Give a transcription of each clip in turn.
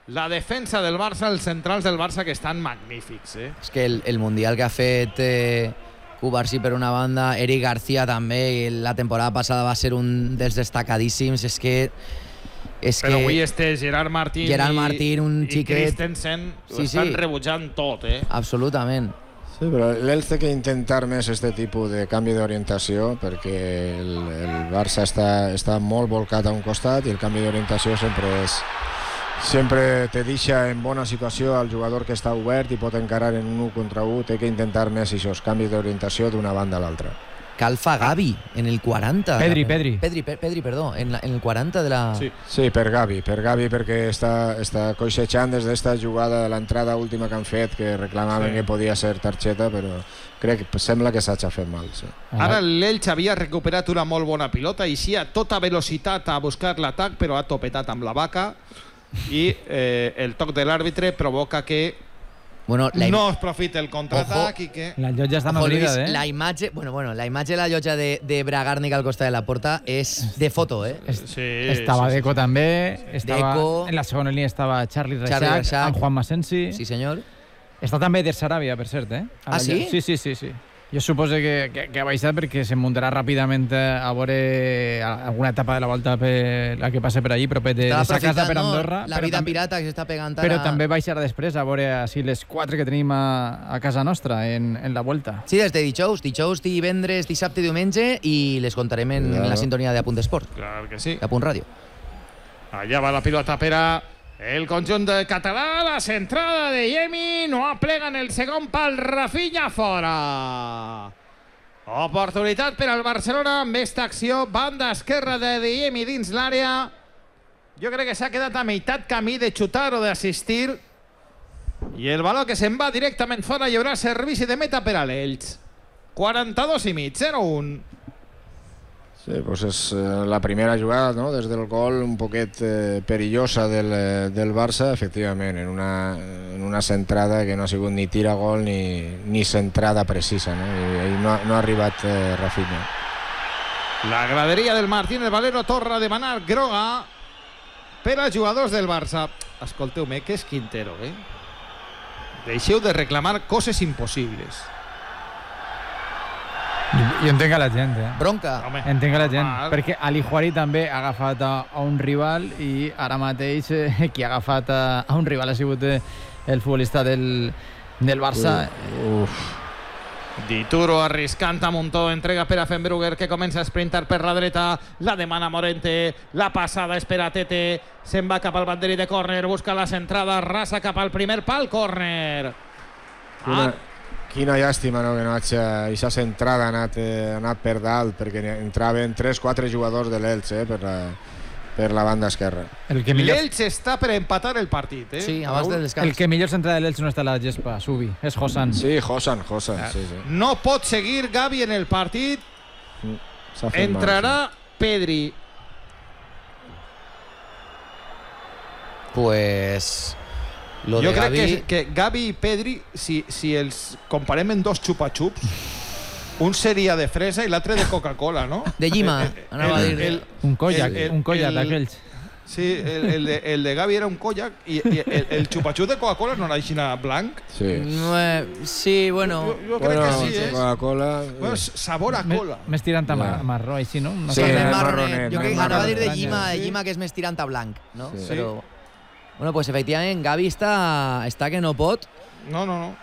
la defensa del Barça, els centrals del Barça, que estan magnífics. És que el Mundial que ha fet Cubarsí per una banda, Eric García també, la temporada passada va ser un dels destacadíssims. Però avui Gerard Martín un i xiquet Christensen ho estan rebutjant tot. Absolutament. Sí, però l'Elx té que intentar més aquest tipus de canvi d'orientació, perquè el Barça està molt volcat a un costat i el canvi d'orientació sempre te deixa en bona situació al jugador que està obert i pot encarar en un 1 contra 1. Té que intentar més aquests canvis d'orientació d'una banda a l'altra. Calfa Gavi en el 40. Pedri, perdó, en el 40 de la... Sí, per Gavi, perquè està coixejant des d'esta jugada de l'entrada última que han fet, que reclamaven que podia ser targeta, però crec que sembla que s'ha fet mal. Sí. Ara l'Elx havia recuperat una molt bona pilota, eixia a tota velocitat a buscar l'atac, però ha topetat amb la vaca i el toc de l'àrbitre provoca que no es profita el contraatac i que... La llotja està madrida, La imatge de la llotja de Bragarnik al costat de la porta és de foto, Estava Deco també, en la segona línia estava Charlie Reixac, amb Juan Masensi. Sí, senyor. Està també Eder Sarabia, per cert, Ah, sí? Sí. Jo suposo que ha baixat perquè se muntarà ràpidament a veure alguna etapa de la volta la que passa per allí, propet de sa casa per Andorra. La vida pirata que s'està pegant ara. Però també baixarà després a veure així les 4 que tenim a casa nostra en la volta. Sí, des de dijous, divendres, dissabte i diumenge, i les contarem en la sintonia de Apunt Esport. Clar que sí. De Apunt Ràdio. Allà va la pilota per a el conjunt de català, la centrada de Yemi, no aplega en el segon pal, Rafinha fora. Oportunitat per al Barcelona amb esta acció, banda esquerra de Yemi dins l'àrea. Jo crec que s'ha quedat a meitat camí de xutar o d'assistir i el baló que se'n va directament fora, hi haurà servici de meta per a l'Elx. 42 i mig, 0-1. Sí, pues és la primera jugada, no? Des del gol un poquet perillosa del Barça, efectivament, en una centrada que no ha sigut ni tir a gol ni centrada precisa, no? I no ha arribat Rafinha. La graderia del Martínez Valero torna a demanar groga per als jugadors del Barça. Escolteu-me, que és Quintero, Deixeu de reclamar coses impossibles. Jo entenc a la gent, Bronca. Entenc a la gent, perquè Ali Juari també ha agafat a un rival i ara mateix qui ha agafat a un rival ha sigut el futbolista del Barça. Dituro arriscant a Montó, entrega per a Fenbrugger, que comença a sprintar per la dreta, la demana Morente, la passada és per a Tete, se'n va cap al banderi de córner, busca la centrada, rasa cap al primer pal, córner. Quina llàstima, no, que no aquesta centrada ha anat per dalt, perquè entraven 3-4 jugadors de l'Elx per la banda esquerra. L'Elx està per empatar el partit. Sí, abans del descans. El que millor centrada de l'Elx no està a la gespa, Subi, és Josan. Sí, Josan, sí. No pot seguir Gavi en el partit. Entrarà Pedri. Pues... Jo crec que Gavi i Pedri, si els comparem en dos xupa-xups, un seria de fresa i l'altre de Coca-Cola, no? De llima, anava a dir. Un collac d'aquells. Sí, el de Gavi era un collac i el xupa-xup de Coca-Cola no era així blanc? Sí, bueno... Jo crec que sí, Coca-Cola... Sabor a cola. Més tirant a marró, així, no? Sí, marronet. Jo crec que anava a dir de llima, que és més tirant a blanc, no? Però... Bueno, pues efectivament, Gavi està que no pot. No.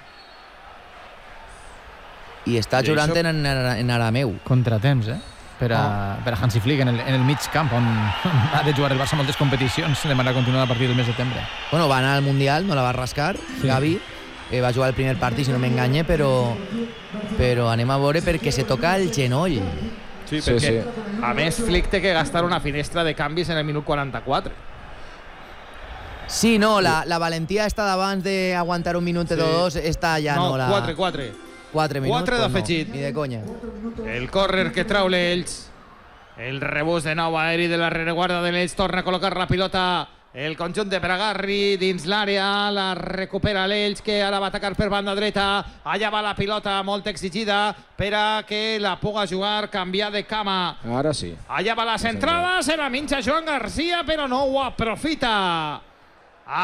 I està jurant en arameu. Contratemps, per a Hansi Flick en el mig camp, on ha de jugar el Barça moltes competicions de manera continuada a partir del mes de setembre. Bueno, va anar al Mundial, no la va rascar, Gavi. Va jugar el primer partit, si no m'enganye, però anem a veure perquè se toca el genoll. Sí, perquè a més Flick té que gastar una finestra de canvis en el minut 44. Sí, no, la valentia està d'abans d'aguantar un minut o dos, està ja no la... 4 minuts. 4 d'afegit. Ni de conya. El córner que trau l'Elx. El rebús de nou aeri de la rereguarda de l'Elx. Torna a col·locar la pilota el conjunt de Bragarri dins l'àrea. La recupera l'Elx, que ara va atacar per banda dreta. Allà va la pilota molt exigida per a que la puga jugar, canviar de cama. Ara sí. Allà va la centrada, se la minxa Joan García, però no ho aprofita.